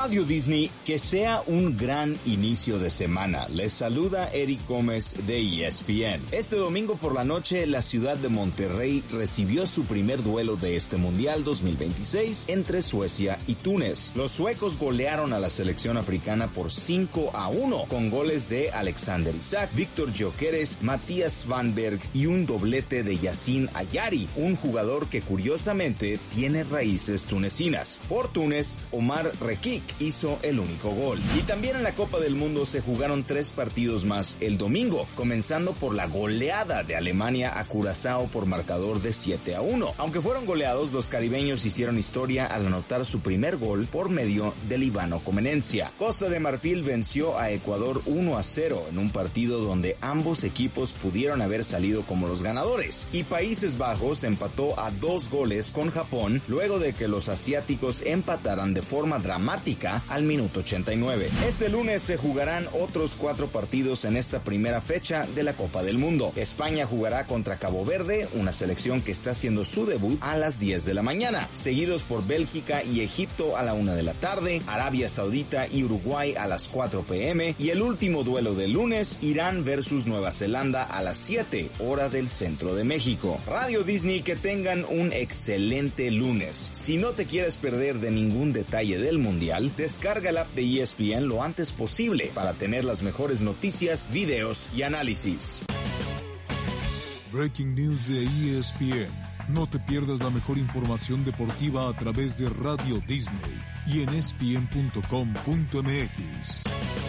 Radio Disney, que sea un gran inicio de semana. Les saluda Eric Gómez de ESPN. Este domingo por la noche, la ciudad de Monterrey recibió su primer duelo de este Mundial 2026 entre Suecia y Túnez. Los suecos golearon a la selección africana por 5-1 con goles de Alexander Isak, Víctor Gyökeres, Matías Svanberg y un doblete de Yacine Ayari, un jugador que curiosamente tiene raíces tunecinas. Por Túnez, Omar Rekik hizo el único gol. Y también en la Copa del Mundo se jugaron 3 partidos más el domingo, comenzando por la goleada de Alemania a Curazao por marcador de 7-1. Aunque fueron goleados, los caribeños hicieron historia al anotar su primer gol por medio del Ivano Comenencia. Costa de Marfil venció a Ecuador 1-0 en un partido donde ambos equipos pudieron haber salido como los ganadores. Y Países Bajos empató a 2 goles con Japón luego de que los asiáticos empataran de forma dramática al minuto 89. Este lunes se jugarán otros 4 partidos en esta primera fecha de la Copa del Mundo. España jugará contra Cabo Verde, una selección que está haciendo su debut a las 10 de la mañana, seguidos por Bélgica y Egipto a la 1 de la tarde, Arabia Saudita y Uruguay a las 4 p.m. y el último duelo del lunes, Irán versus Nueva Zelanda a las 7, hora del centro de México. Radio Disney, que tengan un excelente lunes. Si no te quieres perder de ningún detalle del Mundial, descarga el app de ESPN lo antes posible para tener las mejores noticias, videos y análisis. Breaking News de ESPN. No te pierdas la mejor información deportiva a través de Radio Disney y en ESPN.com.mx.